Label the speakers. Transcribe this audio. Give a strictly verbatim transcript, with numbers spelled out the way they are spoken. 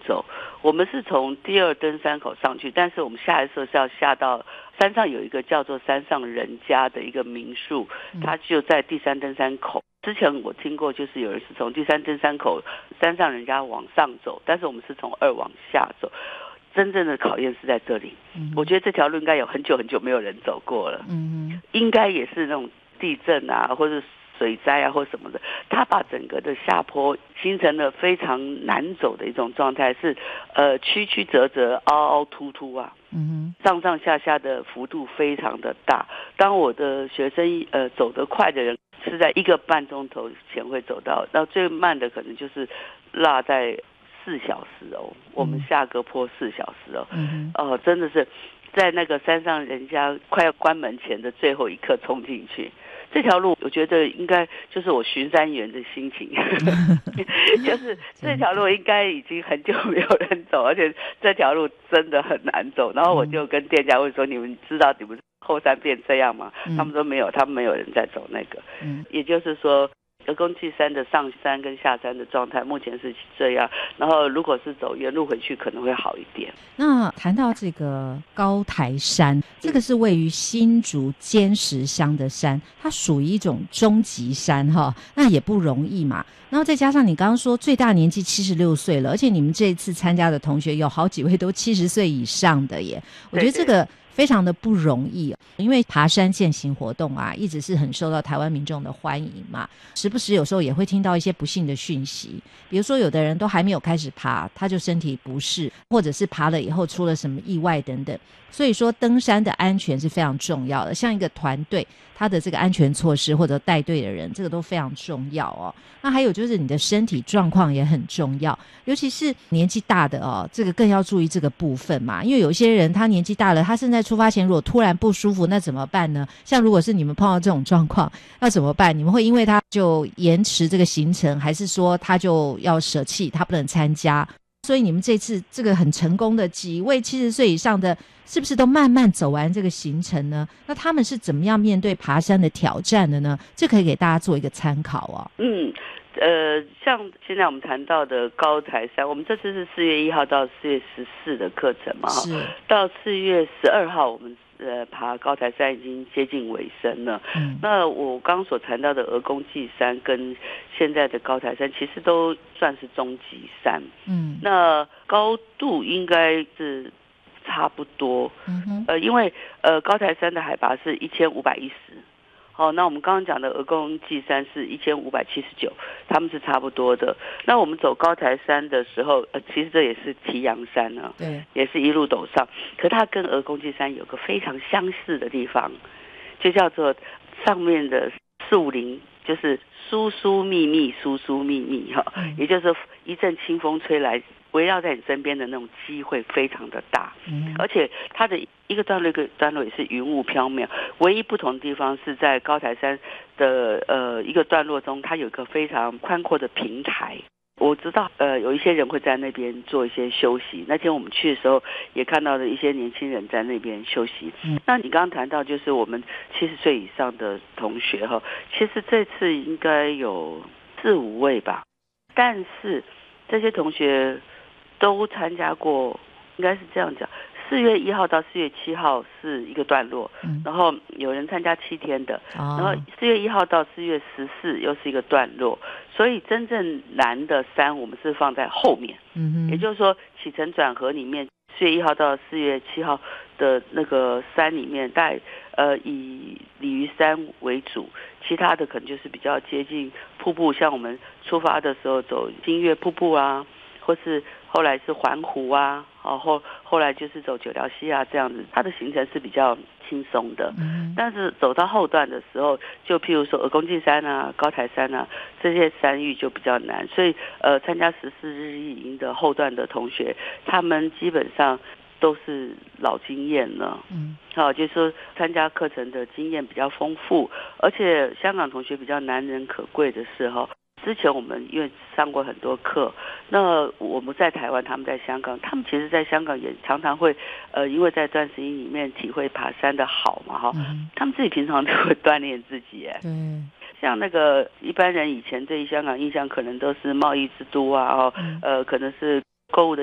Speaker 1: 走。我们是从第二登山口上去，但是我们下来的时候是要下到山上有一个叫做山上人家的一个民宿，它就在第三登山口。之前我听过，就是有人是从第三登山口山上人家往上走，但是我们是从二往下走。真正的考验是在这里，嗯、我觉得这条路应该有很久很久没有人走过了，嗯、应该也是那种地震啊，或者水灾啊，或什么的，它把整个的下坡形成了非常难走的一种状态，是呃曲曲折折、凹凹凸凸啊，嗯、上上下下的幅度非常的大。当我的学生呃走得快的人是在一个半钟头前会走到，那最慢的可能就是落在四小时哦，我们下个坡四小时哦，嗯、哦，真的是在那个山上人家快要关门前的最后一刻冲进去。这条路我觉得应该就是我巡山员的心情，就是这条路应该已经很久没有人走，而且这条路真的很难走。然后我就跟店家问说：“你们知道你们后山变这样吗？”嗯、他们说没有，他们没有人在走那个。嗯、也就是说。鹅公祭山的上山跟下山的状态目前是这样，然后如果是走原路回去可能会好一点。
Speaker 2: 那谈到这个高台山，这个是位于新竹尖石乡的山，它属于一种中级山哈，那也不容易嘛。然后再加上你刚刚说最大年纪七十六岁了，而且你们这一次参加的同学有好几位都七十岁以上的耶，我觉得这个非常的不容易，因为爬山健行活动啊，一直是很受到台湾民众的欢迎嘛。时不时有时候也会听到一些不幸的讯息，比如说有的人都还没有开始爬，他就身体不适，或者是爬了以后出了什么意外等等。所以说登山的安全是非常重要的，像一个团队他的这个安全措施或者带队的人，这个都非常重要哦。那还有就是你的身体状况也很重要，尤其是年纪大的哦，这个更要注意这个部分嘛。因为有些人他年纪大了，他现在出发前如果突然不舒服，那怎么办呢？像如果是你们碰到这种状况，那怎么办？你们会因为他就延迟这个行程，还是说他就要舍弃，他不能参加？所以你们这次这个很成功的几位七十岁以上的，是不是都慢慢走完这个行程呢？那他们是怎么样面对爬山的挑战的呢？这可以给大家做一个参考哦。
Speaker 1: 嗯，呃，像现在我们谈到的高台山，我们这次是四月一号到四月十四的课程嘛，
Speaker 2: 是
Speaker 1: 到四月十二号我们。呃，爬高台山已经接近尾声了。嗯，那我刚刚所谈到的鹅公祭山跟现在的高台山，其实都算是中级山。嗯，那高度应该是差不多。嗯哼，呃，因为呃高台山的海拔是一千五百一十。好，那我们刚刚讲的鹅公祭山是一千五百七十九，他们是差不多的。那我们走高台山的时候，呃，其实这也是祁阳山啊，对，也是一路陡上。可它跟鹅公祭山有个非常相似的地方，就叫做上面的树林就是疏疏密密、疏疏密密哈，嗯、也就是一阵清风吹来，围绕在你身边的那种机会非常的大，嗯、而且它的一个段落一个段落也是云雾飘渺，唯一不同的地方是在高台山的呃一个段落中，它有一个非常宽阔的平台。我知道呃有一些人会在那边做一些休息，那天我们去的时候也看到了一些年轻人在那边休息。嗯，那你刚刚谈到就是我们七十岁以上的同学哈，其实这次应该有四五位吧，但是这些同学都参加过，应该是这样讲，四月一号到四月七号是一个段落，嗯、然后有人参加七天的，哦、然后四月一号到四月十四又是一个段落，所以真正难的山我们是放在后面，嗯、也就是说起承转合里面，四月一号到四月七号的那个山里面，大概呃以鲤鱼山为主，其他的可能就是比较接近瀑布，像我们出发的时候走金月瀑布啊，或是后来是环湖啊，然后后来就是走九条溪啊，这样子，它的行程是比较轻松的。嗯，但是走到后段的时候，就譬如说鹅公祭山啊、高台山啊这些山域就比较难，所以呃，参加十四日一营的后段的同学，他们基本上都是老经验了。嗯，好，就是说参加课程的经验比较丰富，而且香港同学比较难能可贵的是哈。之前我们因为上过很多课，那我们在台湾，他们在香港，他们其实在香港也常常会，呃，因为在钻石营里面体会爬山的好嘛，哈、嗯，他们自己平常都会锻炼自己，哎，嗯，像那个一般人以前对香港印象可能都是贸易之都啊，哦，呃，可能是购物的。